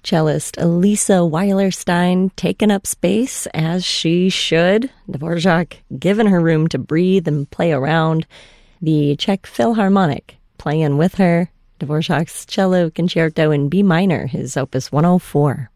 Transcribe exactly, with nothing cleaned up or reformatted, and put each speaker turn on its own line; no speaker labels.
Cellist Elisa Weilerstein taking up space as she should. Dvorak giving her room to breathe and play around. The Czech Philharmonic playing with her. Dvorak's Cello Concerto in B minor, his opus one oh four.